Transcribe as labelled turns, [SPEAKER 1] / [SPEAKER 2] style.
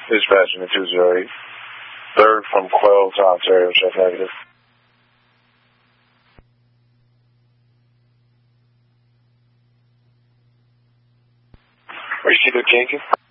[SPEAKER 1] Dispatching to 208. Third from Quail to Ontario, check negative. Where's you keep it, Jenkins?